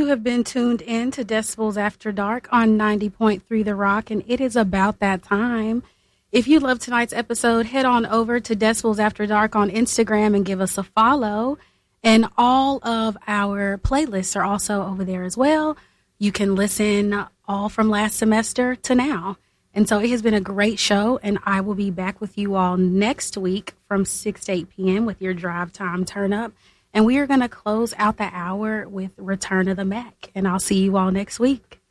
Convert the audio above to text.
You have been tuned in to Decibels After Dark on 90.3 The Rock, and it is about that time. If you love tonight's episode, head on over to Decibels After Dark on Instagram and give us a follow. And all of our playlists are also over there as well. You can listen all from last semester to now. And so it has been a great show, and I will be back with you all next week from 6 to 8 p.m. with your drive time turn up. And we are going to close out the hour with Return of the Mac. And I'll see you all next week.